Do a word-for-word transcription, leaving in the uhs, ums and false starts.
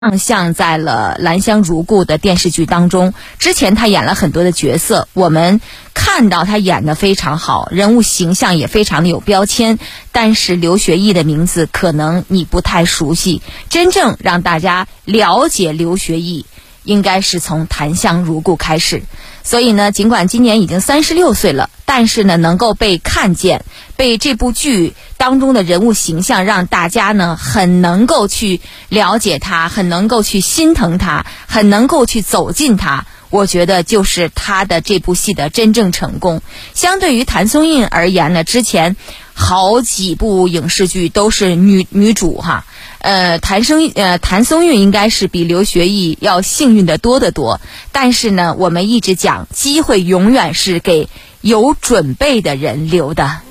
亮相在了《兰香如故》的电视剧当中。之前他演了很多的角色，我们看到他演得非常好，人物形象也非常的有标签。但是刘学义的名字可能你不太熟悉，真正让大家了解刘学义应该是从《檀香如故》开始。所以呢，尽管今年已经三十六岁了，但是呢，能够被看见，被这部剧当中的人物形象让大家呢很能够去了解他，很能够去心疼他，很能够去走进他，我觉得就是他的这部戏的真正成功。相对于谭松韵而言呢，之前好几部影视剧都是女女主哈，呃，谭松呃谭松韵应该是比刘学义要幸运的多得多。但是呢，我们一直讲，机会永远是给有准备的人留的。